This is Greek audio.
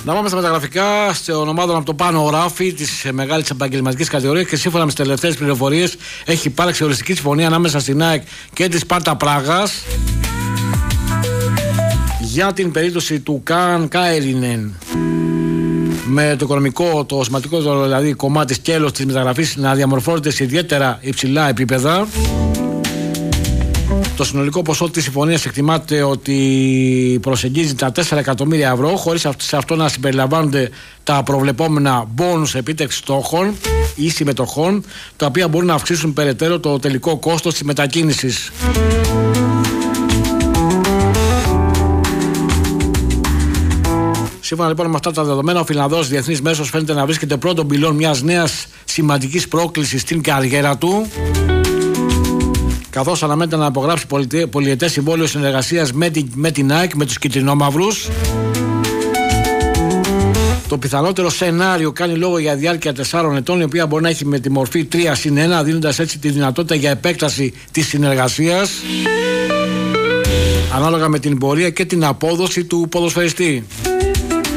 Να πάμε στα μεταγραφικά στον ομάδων από το πάνω ράφι της μεγάλης επαγγελματικής κατηγορίας και σύμφωνα με τις τελευταίες πληροφορίες έχει υπάρξει οριστική συμφωνία ανάμεσα στην ΑΕΚ και τη Σπάρτα Πράγας για την περίπτωση του Καν Κάιρινεν, με το οικονομικό, το σημαντικό δηλαδή κομμάτι σκέλος της μεταγραφής να διαμορφώνεται σε ιδιαίτερα υψηλά επίπεδα. Το συνολικό ποσό της συμφωνίας εκτιμάται ότι προσεγγίζει τα 4 εκατομμύρια ευρώ, χωρίς σε αυτό να συμπεριλαμβάνονται τα προβλεπόμενα μπόνους επίτευξης στόχων ή συμμετοχών, τα οποία μπορούν να αυξήσουν περαιτέρω το τελικό κόστος της μετακίνησης. Σύμφωνα λοιπόν με αυτά τα δεδομένα, ο Φιλανδός διεθνής μέσος φαίνεται να βρίσκεται πρώτον πυλών μιας νέας σημαντικής πρόκλησης στην καριέρα του, καθώς αναμένεται να υπογράψει πολυετές συμβόλαιο συνεργασίας με την ΑΕΚ, με τους κυτρινόμαυρους. Το πιθανότερο σενάριο κάνει λόγο για διάρκεια 4 ετών, η οποία μπορεί να έχει με τη μορφή 3+1, δίνοντας έτσι τη δυνατότητα για επέκταση της συνεργασίας ανάλογα με την πορεία και την απόδοση του ποδοσφαιριστή.